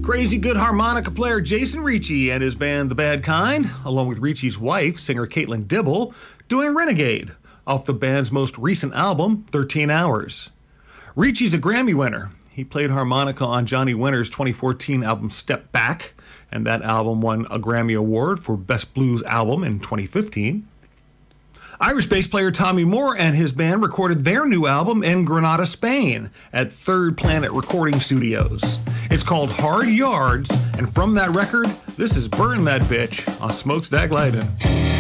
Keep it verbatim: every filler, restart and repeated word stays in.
Crazy good harmonica player Jason Ricci and his band The Bad Kind, along with Ricci's wife, singer Caitlin Dibble, doing Renegade, off the band's most recent album, thirteen hours. Ricci's a Grammy winner. He played harmonica on Johnny Winter's twenty fourteen album Step Back, and that album won a Grammy Award for Best Blues Album in twenty fifteen. Irish bass player Tommy Moore and his band recorded their new album in Granada, Spain, at Third Planet Recording Studios. It's called Hard Yards, and from that record, this is Burn That Bitch on Smokestack Lightning.